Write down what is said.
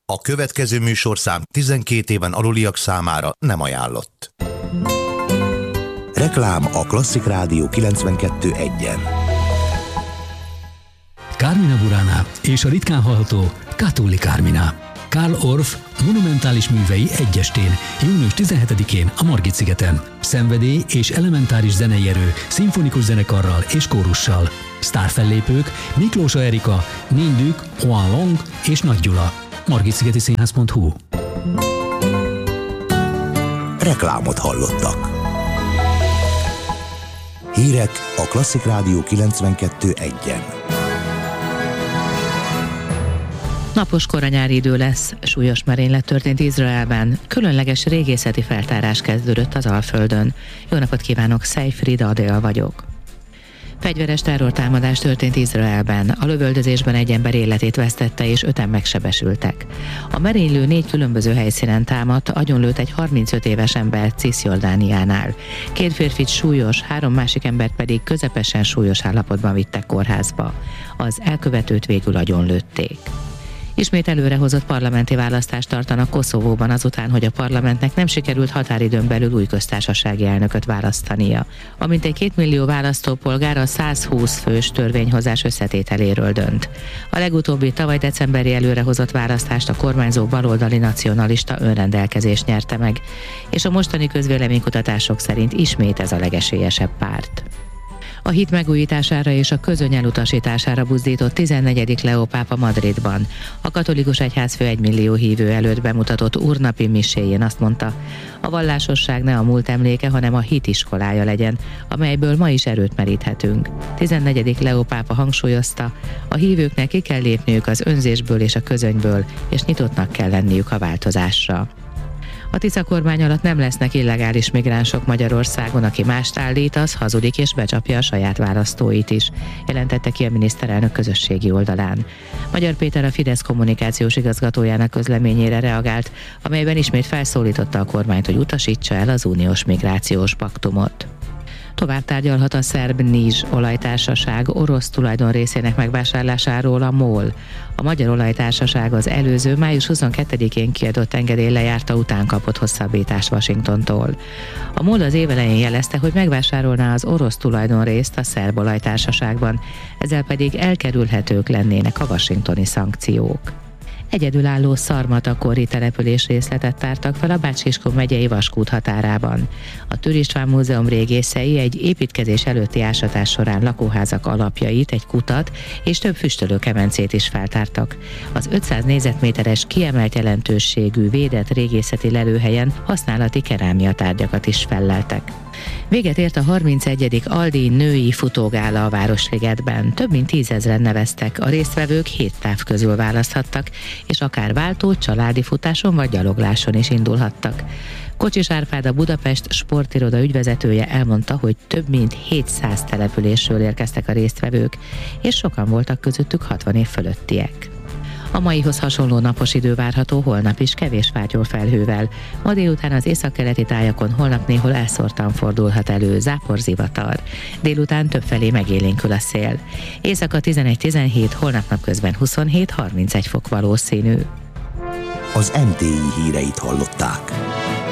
A következő műsorszám 12 éven aluliak számára nem ajánlott. Reklám a Klasszik Rádió 92.1-en. Carmina Burana és a ritkán hallható Catullus Carmina. Karl Orff monumentális művei egyestén, június 17-én a Margit-szigeten. Szenvedély és elementáris zenei erő, szimfonikus zenekarral és kórussal. Sztárfellépők Miklósa Erika, Nindük, Juan Long és Nagy Gyula. margitszigetiszínház.hu. Reklámot hallottak. Hírek a Klasszik Rádió 92.1-en. Napos kora nyári idő lesz, súlyos merénylet történt Izraelben, különleges régészeti feltárás kezdődött az Alföldön. Jó napot kívánok, Seyfried Adél vagyok. Fegyveres terrortámadás történt Izraelben, a lövöldözésben egy ember életét vesztette és 5-en megsebesültek. A merénylő 4 különböző helyszínen támadt, agyonlőtt egy 35 éves ember Cisjordániánál. 2 férfit súlyos, 3 másik embert pedig közepesen súlyos állapotban vittek kórházba. Az elkövetőt végül agyonlőtték. Ismét előrehozott parlamenti választást tartanak Koszovóban azután, hogy a parlamentnek nem sikerült határidőn belül új köztársasági elnököt választania. A mintegy 2 millió választópolgár a 120 fős törvényhozás összetételéről dönt. A legutóbbi tavaly decemberi előrehozott választást a kormányzó baloldali nacionalista önrendelkezés nyerte meg, és a mostani közvéleménykutatások szerint ismét ez a legesélyesebb párt. A hit megújítására és a közöny elutasítására buzdított 14. Leó pápa Madridban. A katolikus egyházfő 1 millió hívő előtt bemutatott úrnapi miséjén azt mondta, a vallásosság ne a múlt emléke, hanem a hit iskolája legyen, amelyből ma is erőt meríthetünk. 14. Leó pápa hangsúlyozta, a hívőknek ki kell lépniük az önzésből és a közönyből, és nyitottnak kell lenniük a változásra. A Tisza kormány alatt nem lesznek illegális migránsok Magyarországon, aki mást állít, az hazudik és becsapja a saját választóit is, jelentette ki a miniszterelnök közösségi oldalán. Magyar Péter a Fidesz kommunikációs igazgatójának közleményére reagált, amelyben ismét felszólította a kormányt, hogy utasítsa el az uniós migrációs paktumot. Tovább tárgyalhat a szerb NIZS olajtársaság orosz tulajdon részének megvásárlásáról a MOL. A Magyar Olajtársaság az előző május 22-én kiadott engedély lejárta után kapott hosszabbítást Washingtontól. A MOL az év elején jelezte, hogy megvásárolná az orosz tulajdonrészt a szerb olajtársaságban, ezzel pedig elkerülhetők lennének a washingtoni szankciók. Egyedülálló szarmatakori település részletet tártak fel a Bács-Kiskun megyei Vaskút határában. A Tür István Múzeum régészei egy építkezés előtti ásatás során lakóházak alapjait, egy kutat és több füstölőkemencét is feltártak. Az 500 négyzetméteres kiemelt jelentőségű védett régészeti lelőhelyen használati kerámiatárgyakat is felleltek. Véget ért a 31. Aldi női futógála a Városligetben. Több mint 10 000-en neveztek, a résztvevők 7 táv közül választhattak, és akár váltó, családi futáson vagy gyalogláson is indulhattak. Kocsis Árpád, a Budapest sportiroda ügyvezetője elmondta, hogy több mint 700 településről érkeztek a résztvevők, és sokan voltak közöttük 60 év fölöttiek. A maihoz hasonló napos idő várható holnap is, kevés fátyol felhővel. Ma délután az északkeleti tájakon holnap néhol elszórtan fordulhat elő záporzivatar. Délután többfelé megélénkül a szél. Éjszaka 11-17, holnap napközben 27-31 fok valószínű. Az MTI híreit hallották.